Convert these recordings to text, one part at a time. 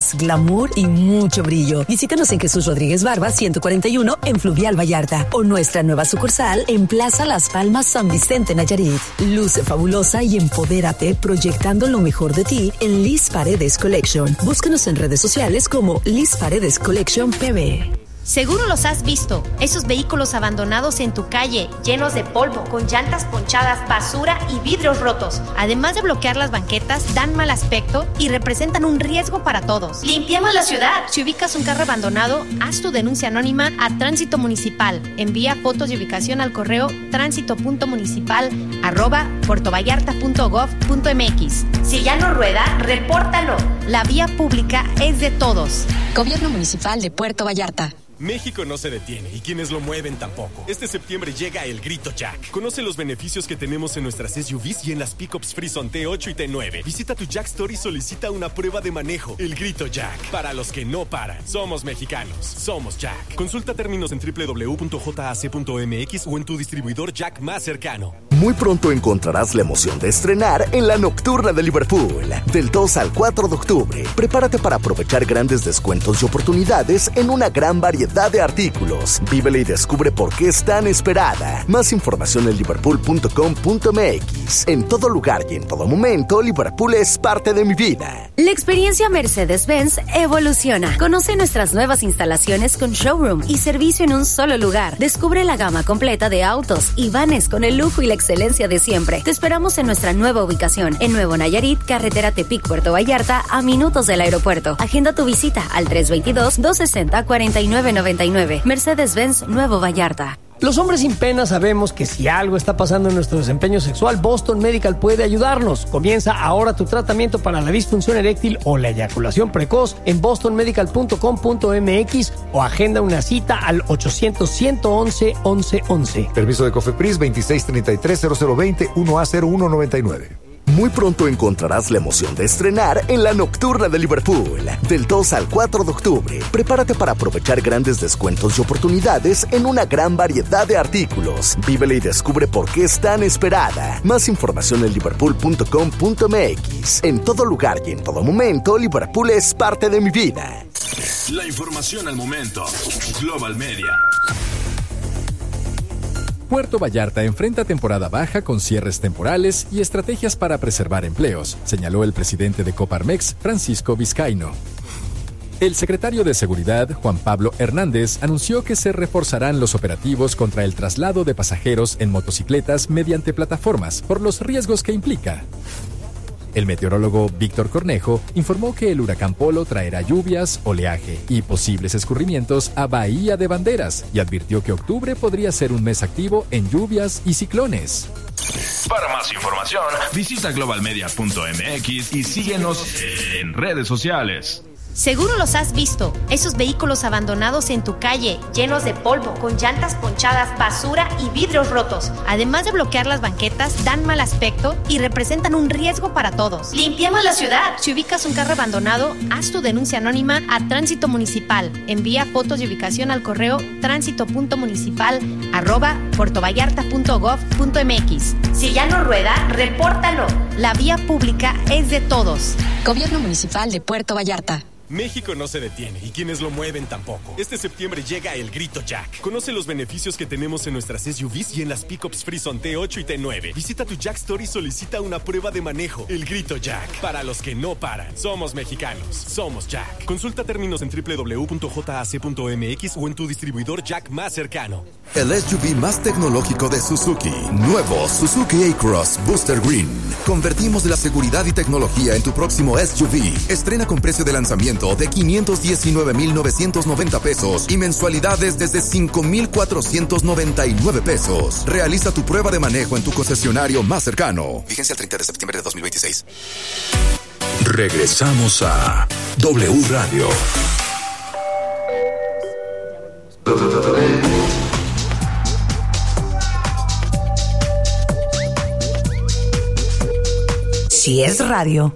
más glamour y mucho brillo. Visítanos en Jesús Rodríguez Barba 141 en Fluvial Vallarta o nuestra nueva sucursal en Plaza Las Palmas San Vicente Nayarit. Luce fabulosa y empodérate proyectando lo mejor de ti en Liz Paredes Collection. Búscanos en redes sociales como Liz Paredes Collection PB. Seguro los has visto, esos vehículos abandonados en tu calle, llenos de polvo, con llantas ponchadas, basura y vidrios rotos. Además de bloquear las banquetas, dan mal aspecto y representan un riesgo para todos. ¡Limpiemos la ciudad! Si ubicas un carro abandonado, haz tu denuncia anónima a Tránsito Municipal. Envía fotos de ubicación al correo tránsito.municipal@puertovallarta.gov.mx. Si ya no rueda, repórtalo. La vía pública es de todos. Gobierno Municipal de Puerto Vallarta. México no se detiene y quienes lo mueven tampoco. Este septiembre llega el Grito Jack. Conoce los beneficios que tenemos en nuestras SUVs y en las pickups Frison T8 y T9. Visita tu Jack Store y solicita una prueba de manejo. El Grito Jack. Para los que no paran. Somos mexicanos. Somos Jack. Consulta términos en www.jac.mx o en tu distribuidor Jack más cercano. Muy pronto encontrarás la emoción de estrenar en la Nocturna de Liverpool. Del 2 al 4 de octubre. Prepárate para aprovechar grandes descuentos y oportunidades en una gran variedad de artículos. Vívela y descubre por qué es tan esperada. Más información en liverpool.com.mx. En todo lugar y en todo momento, Liverpool es parte de mi vida. La experiencia Mercedes-Benz evoluciona. Conoce nuestras nuevas instalaciones con showroom y servicio en un solo lugar. Descubre la gama completa de autos y vanes con el lujo y la excelencia de siempre. Te esperamos en nuestra nueva ubicación, en Nuevo Nayarit, carretera Tepic, Puerto Vallarta, a minutos del aeropuerto. Agenda tu visita al 322-260-4999. Mercedes-Benz Nuevo Vallarta. Los hombres sin pena sabemos que si algo está pasando en nuestro desempeño sexual, Boston Medical puede ayudarnos. Comienza ahora tu tratamiento para la disfunción eréctil o la eyaculación precoz en bostonmedical.com.mx o agenda una cita al 800-111-1111. Permiso de COFEPRIS 2633-0020 1A0199. Muy pronto encontrarás la emoción de estrenar en la Nocturna de Liverpool. Del 2 al 4 de octubre. Prepárate para aprovechar grandes descuentos y oportunidades en una gran variedad de artículos. Vívela y descubre por qué es tan esperada. Más información en liverpool.com.mx. En todo lugar y en todo momento, Liverpool es parte de mi vida. La información al momento. Global Media. Puerto Vallarta enfrenta temporada baja con cierres temporales y estrategias para preservar empleos, señaló el presidente de Coparmex, Francisco Vizcaíno. El secretario de Seguridad, Juan Pablo Hernández, anunció que se reforzarán los operativos contra el traslado de pasajeros en motocicletas mediante plataformas, por los riesgos que implica. El meteorólogo Víctor Cornejo informó que el huracán Polo traerá lluvias, oleaje y posibles escurrimientos a Bahía de Banderas y advirtió que octubre podría ser un mes activo en lluvias y ciclones. Para más información, visita globalmedia.mx y síguenos en redes sociales. Seguro los has visto, esos vehículos abandonados en tu calle, llenos de polvo, con llantas ponchadas, basura y vidrios rotos. Además de bloquear las banquetas, dan mal aspecto y representan un riesgo para todos. ¡Limpiemos la ciudad! Si ubicas un carro abandonado, haz tu denuncia anónima a Tránsito Municipal. Envía fotos de ubicación al correo tránsito.municipal@puertovallarta.gov.mx. Si ya no rueda, repórtalo. La vía pública es de todos. Gobierno Municipal de Puerto Vallarta. México no se detiene y quienes lo mueven tampoco. Este septiembre llega el Grito Jack. Conoce los beneficios que tenemos en nuestras SUVs y en las pickups Frison T8 y T9. Visita tu Jack Store y solicita una prueba de manejo. El Grito Jack. Para los que no paran. Somos mexicanos. Somos Jack. Consulta términos en www.jac.mx o en tu distribuidor Jack más cercano. El SUV más tecnológico de Suzuki. Nuevo Suzuki A-Cross Booster Green. Convertimos la seguridad y tecnología en tu próximo SUV. Estrena con precio de lanzamiento de 519,990 pesos y mensualidades desde 5,499 pesos. Realiza tu prueba de manejo en tu concesionario más cercano. Vigencia el 30 de septiembre de 2026. Regresamos a W Radio. Si es radio,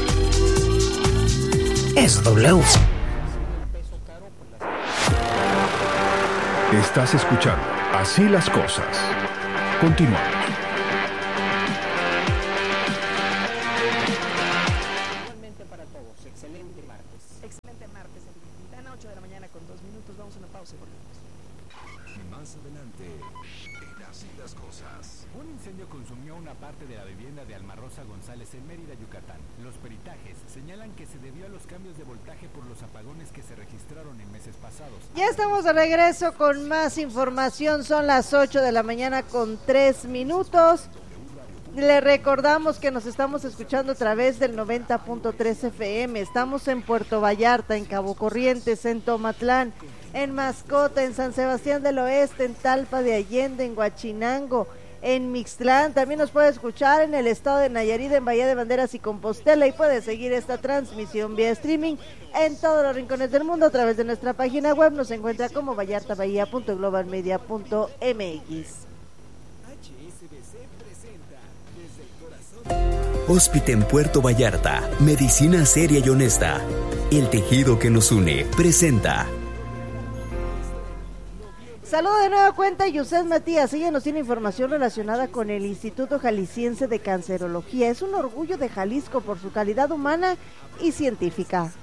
es W. Estás escuchando Así las Cosas. Continuamos. 8 de la mañana con 2 minutos. Vamos a una pausa y volvemos. Más adelante, en Así las Cosas. Un incendio consumió una parte de la vivienda de Alma Rosa González en Mérida, Yucatán. Los peritajes señalan que se debió a los cambios de voltaje por los apagones que se registraron en meses pasados. Ya estamos de regreso con más información. Son las 8 de la mañana con 3 minutos. Le recordamos que nos estamos escuchando a través del 90.3 FM. Estamos en Puerto Vallarta, en Cabo Corrientes, en Tomatlán, en Mascota, en San Sebastián del Oeste, en Talpa de Allende, en Huachinango, en Mixtlán. También nos puede escuchar en el estado de Nayarit, en Bahía de Banderas y Compostela, y puede seguir esta transmisión vía streaming en todos los rincones del mundo a través de nuestra página web. Nos encuentra como vallartabahía.globalmedia.mx. Hóspite en Puerto Vallarta, medicina seria y honesta. El tejido que nos une, presenta. Saludo de nueva cuenta, Yusef Matías. Ella nos tiene información relacionada con el Instituto Jalisciense de Cancerología. Es un orgullo de Jalisco por su calidad humana y científica.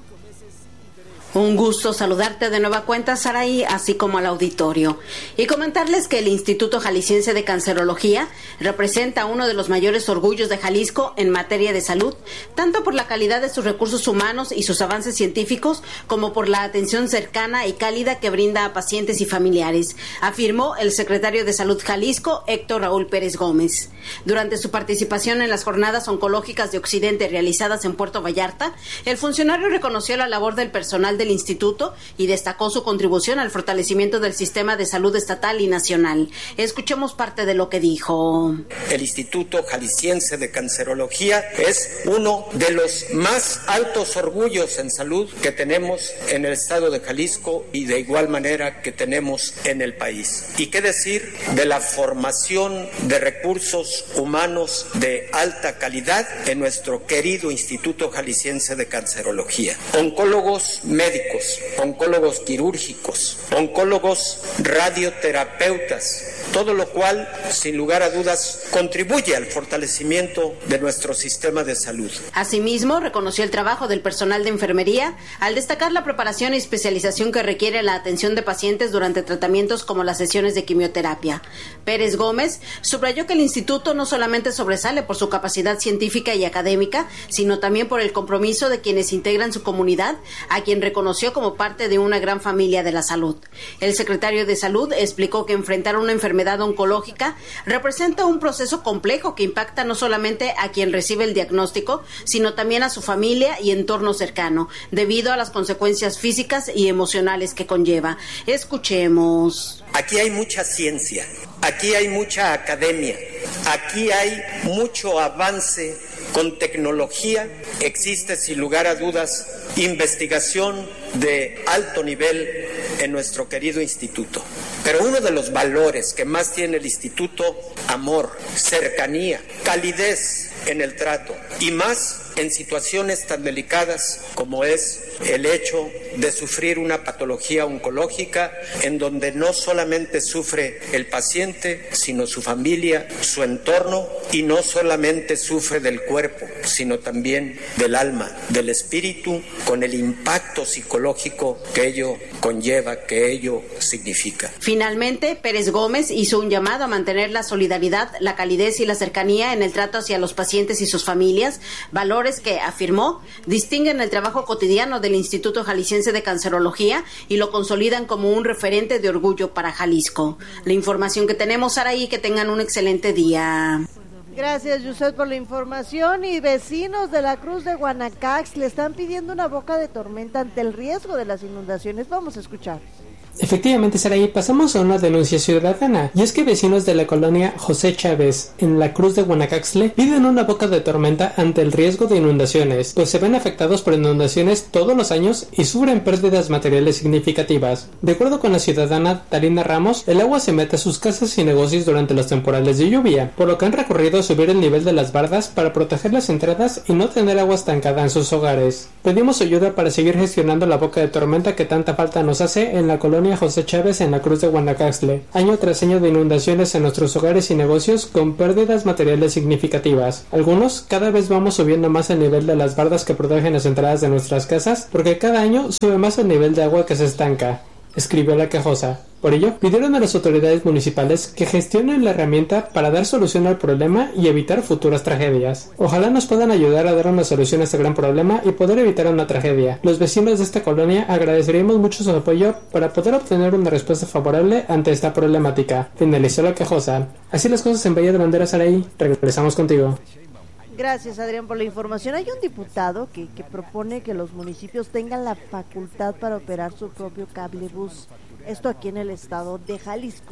Un gusto saludarte de nueva cuenta, Saraí, así como al auditorio, y comentarles que el Instituto Jalisciense de Cancerología representa uno de los mayores orgullos de Jalisco en materia de salud, tanto por la calidad de sus recursos humanos y sus avances científicos, como por la atención cercana y cálida que brinda a pacientes y familiares, afirmó el secretario de Salud Jalisco, Héctor Raúl Pérez Gómez. Durante su participación en las jornadas oncológicas de Occidente realizadas en Puerto Vallarta, el funcionario reconoció la labor del personal del instituto y destacó su contribución al fortalecimiento del sistema de salud estatal y nacional. Escuchemos parte de lo que dijo. El Instituto Jalisciense de Cancerología es uno de los más altos orgullos en salud que tenemos en el estado de Jalisco y de igual manera que tenemos en el país. ¿Y qué decir de la formación de recursos humanos de alta calidad en nuestro querido Instituto Jalisciense de Cancerología? Oncólogos médicos, oncólogos quirúrgicos, oncólogos radioterapeutas, todo lo cual, sin lugar a dudas, contribuye al fortalecimiento de nuestro sistema de salud. Asimismo, reconoció el trabajo del personal de enfermería al destacar la preparación y especialización que requiere la atención de pacientes durante tratamientos como las sesiones de quimioterapia. Pérez Gómez subrayó que el instituto no solamente sobresale por su capacidad científica y académica, sino también por el compromiso de quienes integran su comunidad, a quien reconoció como parte de una gran familia de la salud. El secretario de Salud explicó que enfrentar una enfermedad oncológica representa un proceso complejo que impacta no solamente a quien recibe el diagnóstico, sino también a su familia y entorno cercano, debido a las consecuencias físicas y emocionales que conlleva. Escuchemos. Aquí hay mucha ciencia, aquí hay mucha academia, aquí hay mucho avance con tecnología, existe sin lugar a dudas investigación de alto nivel en nuestro querido instituto. Pero uno de los valores que más tiene el instituto, amor, cercanía, calidez en el trato y más en situaciones tan delicadas como es el hecho de sufrir una patología oncológica en donde no solamente sufre el paciente, sino su familia, su entorno, y no solamente sufre del cuerpo, sino también del alma, del espíritu, con el impacto psicológico que ello conlleva, que ello significa. Finalmente, Pérez Gómez hizo un llamado a mantener la solidaridad, la calidez y la cercanía en el trato hacia los pacientes y sus familias, valores que, afirmó, distinguen el trabajo cotidiano del Instituto Jalisciense de Cancerología y lo consolidan como un referente de orgullo para Jalisco. La información que tenemos, Saraí, que tengan un excelente día. Gracias, Yusef, por la información. Y vecinos de la Cruz de Guanacax le están pidiendo una boca de tormenta ante el riesgo de las inundaciones. Vamos a escuchar. Efectivamente, Saraí, pasamos a una denuncia ciudadana, y es que vecinos de la colonia José Chávez, en la Cruz de Guanacaxtle, piden una boca de tormenta ante el riesgo de inundaciones, pues se ven afectados por inundaciones todos los años y sufren pérdidas materiales significativas. De acuerdo con la ciudadana Tarina Ramos, el agua se mete a sus casas y negocios durante los temporales de lluvia, por lo que han recurrido a subir el nivel de las bardas para proteger las entradas y no tener agua estancada en sus hogares. Pedimos ayuda para seguir gestionando la boca de tormenta que tanta falta nos hace en la colonia colonia José Chávez en la Cruz de Guanacaxtle, año tras año de inundaciones en nuestros hogares y negocios con pérdidas materiales significativas. Algunos cada vez vamos subiendo más el nivel de las bardas que protegen las entradas de nuestras casas porque cada año sube más el nivel de agua que se estanca, escribió la quejosa. Por ello, pidieron a las autoridades municipales que gestionen la herramienta para dar solución al problema y evitar futuras tragedias. Ojalá nos puedan ayudar a dar una solución a este gran problema y poder evitar una tragedia. Los vecinos de esta colonia agradeceríamos mucho su apoyo para poder obtener una respuesta favorable ante esta problemática, finalizó la quejosa. Así las cosas en Bahía de Banderas, Araí. Regresamos contigo. Gracias, Adrián, por la información. Hay un diputado que propone que los municipios tengan la facultad para operar su propio cablebús. Esto aquí en el estado de Jalisco.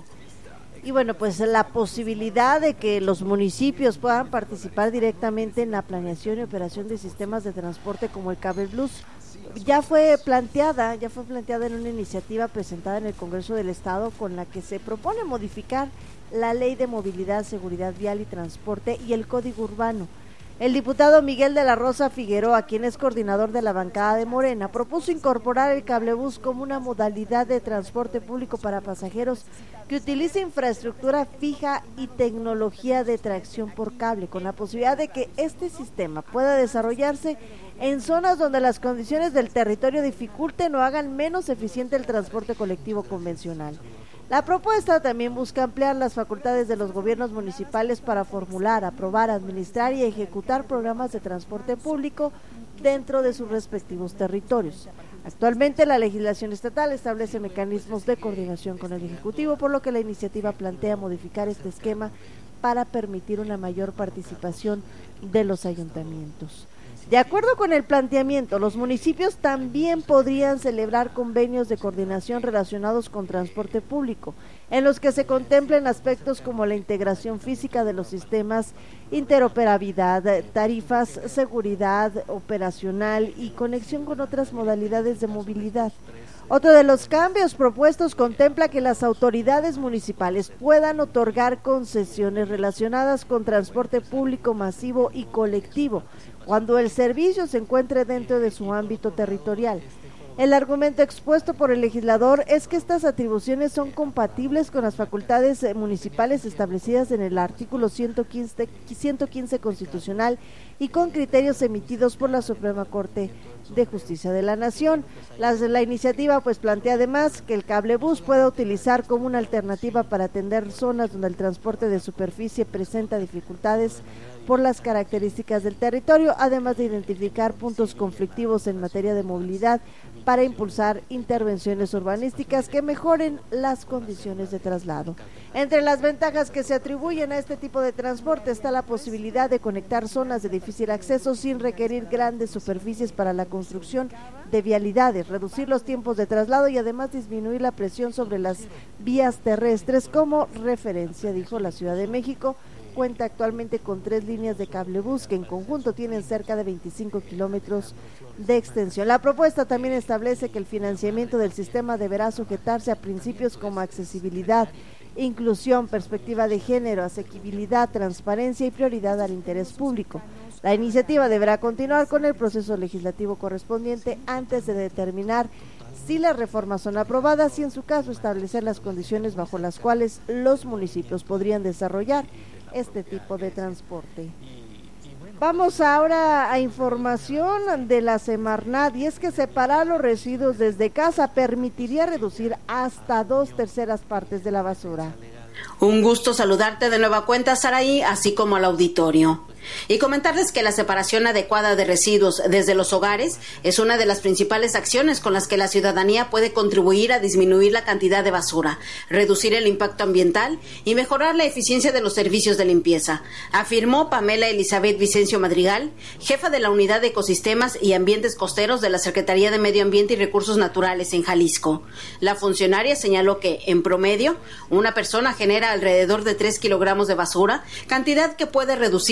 Y bueno, pues la posibilidad de que los municipios puedan participar directamente en la planeación y operación de sistemas de transporte como el cablebús ya fue planteada en una iniciativa presentada en el Congreso del Estado con la que se propone modificar la Ley de Movilidad, Seguridad Vial y Transporte y el Código Urbano. El diputado Miguel de la Rosa Figueroa, quien es coordinador de la bancada de Morena, propuso incorporar el cablebús como una modalidad de transporte público para pasajeros que utilice infraestructura fija y tecnología de tracción por cable, con la posibilidad de que este sistema pueda desarrollarse en zonas donde las condiciones del territorio dificulten o hagan menos eficiente el transporte colectivo convencional. La propuesta también busca ampliar las facultades de los gobiernos municipales para formular, aprobar, administrar y ejecutar programas de transporte público dentro de sus respectivos territorios. Actualmente la legislación estatal establece mecanismos de coordinación con el Ejecutivo, por lo que la iniciativa plantea modificar este esquema para permitir una mayor participación de los ayuntamientos. De acuerdo con el planteamiento, los municipios también podrían celebrar convenios de coordinación relacionados con transporte público, en los que se contemplen aspectos como la integración física de los sistemas, interoperabilidad, tarifas, seguridad operacional y conexión con otras modalidades de movilidad. Otro de los cambios propuestos contempla que las autoridades municipales puedan otorgar concesiones relacionadas con transporte público masivo y colectivo, cuando el servicio se encuentre dentro de su ámbito territorial. El argumento expuesto por el legislador es que estas atribuciones son compatibles con las facultades municipales establecidas en el artículo 115 constitucional y con criterios emitidos por la Suprema Corte de Justicia de la Nación. La iniciativa pues plantea además que el cablebús pueda utilizar como una alternativa para atender zonas donde el transporte de superficie presenta dificultades por las características del territorio, además de identificar puntos conflictivos en materia de movilidad para impulsar intervenciones urbanísticas que mejoren las condiciones de traslado. Entre las ventajas que se atribuyen a este tipo de transporte está la posibilidad de conectar zonas de difícil acceso sin requerir grandes superficies para la construcción de vialidades, reducir los tiempos de traslado y además disminuir la presión sobre las vías terrestres. Como referencia, dijo, la Ciudad de México cuenta actualmente con 3 líneas de cablebús que en conjunto tienen cerca de 25 kilómetros de extensión. La propuesta también establece que el financiamiento del sistema deberá sujetarse a principios como accesibilidad, inclusión, perspectiva de género, asequibilidad, transparencia y prioridad al interés público. La iniciativa deberá continuar con el proceso legislativo correspondiente antes de determinar si las reformas son aprobadas y en su caso establecer las condiciones bajo las cuales los municipios podrían desarrollar este tipo de transporte. Vamos ahora a información de la Semarnat, y es que separar los residuos desde casa permitiría reducir hasta 2/3 partes de la basura. Un gusto saludarte de nueva cuenta, Saraí, así como al auditorio. Y comentarles que la separación adecuada de residuos desde los hogares es una de las principales acciones con las que la ciudadanía puede contribuir a disminuir la cantidad de basura, reducir el impacto ambiental y mejorar la eficiencia de los servicios de limpieza, afirmó Pamela Elizabeth Vicencio Madrigal, jefa de la Unidad de Ecosistemas y Ambientes Costeros de la Secretaría de Medio Ambiente y Recursos Naturales en Jalisco. La funcionaria señaló que, en promedio, una persona genera alrededor de 3 kilogramos de basura, cantidad que puede reducirse a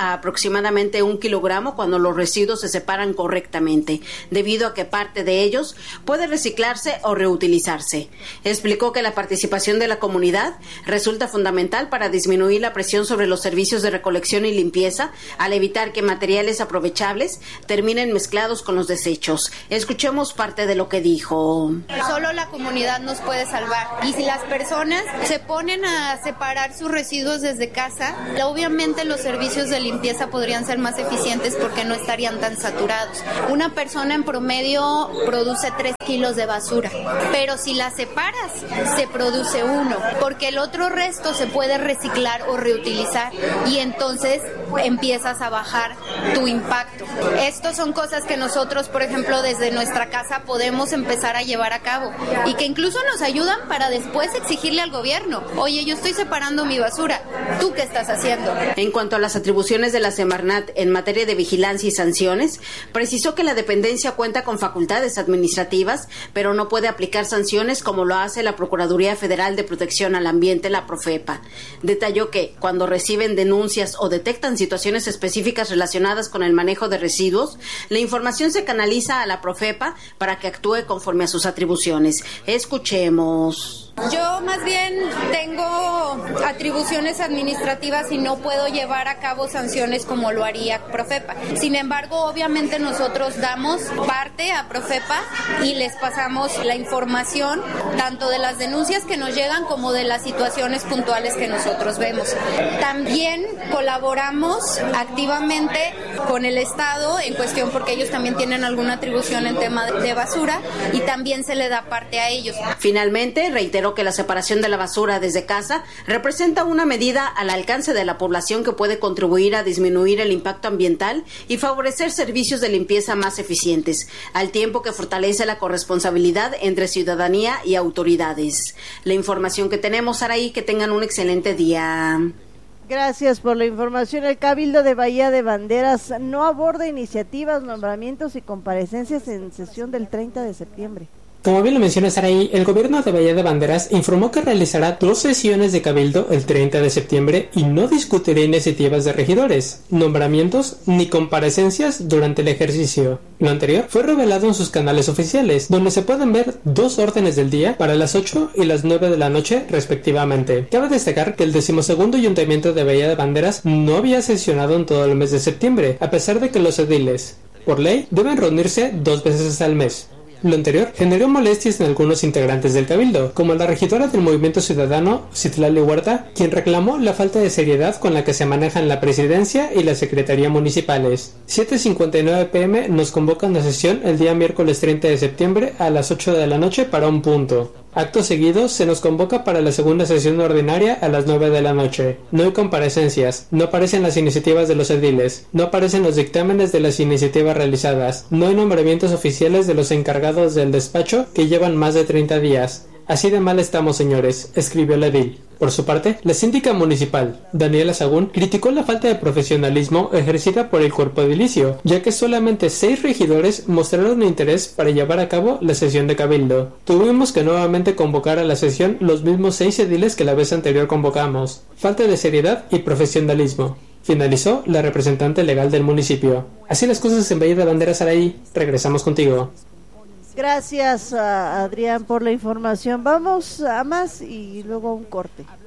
a aproximadamente 1 kilogramo cuando los residuos se separan correctamente, debido a que parte de ellos puede reciclarse o reutilizarse. Explicó que la participación de la comunidad resulta fundamental para disminuir la presión sobre los servicios de recolección y limpieza, al evitar que materiales aprovechables terminen mezclados con los desechos. Escuchemos parte de lo que dijo. Solo la comunidad nos puede salvar. Y si las personas se ponen a separar sus residuos desde casa, obviamente los servicios de limpieza podrían ser más eficientes porque no estarían tan saturados. Una persona en promedio produce 3 kilos de basura, pero si la separas, se produce 1, porque el otro resto se puede reciclar o reutilizar y entonces empiezas a bajar tu impacto. Estos son cosas que nosotros, por ejemplo, desde nuestra casa podemos empezar a llevar a cabo y que incluso nos ayudan para después exigirle al gobierno: oye, yo estoy separando mi basura, ¿tú qué estás haciendo? En cuanto a las atribuciones de la Semarnat en materia de vigilancia y sanciones, precisó que la dependencia cuenta con facultades administrativas, pero no puede aplicar sanciones como lo hace la Procuraduría Federal de Protección al Ambiente, la Profepa. Detalló que cuando reciben denuncias o detectan situaciones específicas relacionadas con el manejo de residuos, la información se canaliza a la Profepa para que actúe conforme a sus atribuciones. Escuchemos. Yo más bien tengo atribuciones administrativas y no puedo llevar a cabo sanciones como lo haría Profepa. Sin embargo, obviamente nosotros damos parte a Profepa y les pasamos la información tanto de las denuncias que nos llegan como de las situaciones puntuales que nosotros vemos. También colaboramos activamente con el Estado en cuestión porque ellos también tienen alguna atribución en tema de basura y también se le da parte a ellos. Finalmente, reiteró que la separación de la basura desde casa representa una medida al alcance de la población que puede contribuir a disminuir el impacto ambiental y favorecer servicios de limpieza más eficientes, al tiempo que fortalece la corresponsabilidad entre ciudadanía y autoridades. La información que tenemos, Saraí, que tengan un excelente día. Gracias por la información. El Cabildo de Bahía de Banderas no aborda iniciativas, nombramientos y comparecencias en sesión del 30 de septiembre. Como bien lo menciona Saraí, el gobierno de Bahía de Banderas informó que realizará 2 sesiones de cabildo el 30 de septiembre y no discutirá iniciativas de regidores, nombramientos ni comparecencias durante el ejercicio. Lo anterior fue revelado en sus canales oficiales, donde se pueden ver 2 órdenes del día para las 8 y las 9 de la noche respectivamente. Cabe destacar que el 12º Ayuntamiento de Bahía de Banderas no había sesionado en todo el mes de septiembre, a pesar de que los ediles, por ley, deben reunirse 2 veces al mes. Lo anterior generó molestias en algunos integrantes del Cabildo, como la regidora del Movimiento Ciudadano, Citlali Huerta, quien reclamó la falta de seriedad con la que se manejan la presidencia y la secretaría municipales. 7:59 p.m. nos convocan a sesión el día miércoles 30 de septiembre a las 8 de la noche para un punto. Acto seguido, se nos convoca para la segunda sesión ordinaria a las 9 de la noche. No hay comparecencias, no aparecen las iniciativas de los ediles, no aparecen los dictámenes de las iniciativas realizadas, no hay nombramientos oficiales de los encargados del despacho que llevan más de 30 días. Así de mal estamos, señores, escribió el edil. Por su parte, la síndica municipal, Daniela Sagún, criticó la falta de profesionalismo ejercida por el cuerpo edilicio, ya que solamente 6 regidores mostraron interés para llevar a cabo la sesión de cabildo. Tuvimos que nuevamente convocar a la sesión los mismos 6 ediles que la vez anterior convocamos. Falta de seriedad y profesionalismo, finalizó la representante legal del municipio. Así las cosas en Bahía de Banderas, Saraí. Regresamos contigo. Gracias, Adrián, por la información. Vamos a más y luego a un corte.